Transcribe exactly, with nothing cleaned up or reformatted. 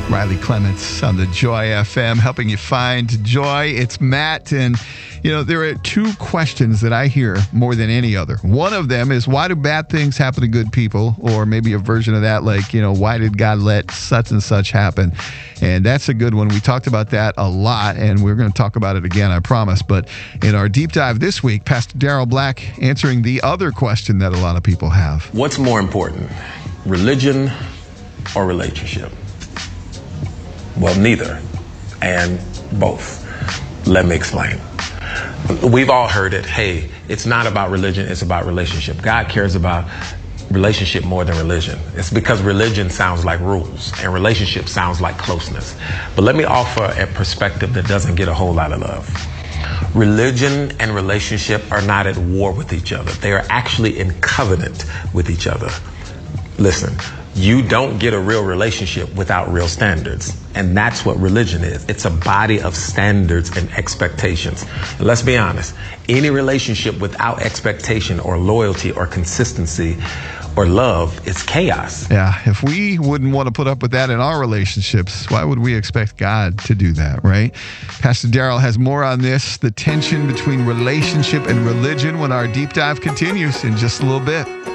Riley Clements on the Joy F M, helping you find joy. It's Matt, and you know, there are two questions that I hear more than any other. One of them is, why do bad things happen to good people? Or maybe a version of that, like, you know, why did God let such and such happen? And that's a good one. We talked about that a lot, and we're going to talk about it again, I promise. But in our deep dive this week, Pastor Darrell Black answering the other question that a lot of people have. What's more important, religion or relationship? Well, neither, and both. Let me explain. We've all heard it. Hey, it's not about religion, it's about relationship. God cares about relationship more than religion. It's because religion sounds like rules and relationship sounds like closeness. But let me offer a perspective that doesn't get a whole lot of love. Religion and relationship are not at war with each other. They are actually in covenant with each other. Listen, you don't get a real relationship without real standards. And that's what religion is. It's a body of standards and expectations. And let's be honest, any relationship without expectation or loyalty or consistency or love is chaos. Yeah, if we wouldn't want to put up with that in our relationships, why would we expect God to do that, right? Pastor Darrell has more on this, the tension between relationship and religion, when our deep dive continues in just a little bit.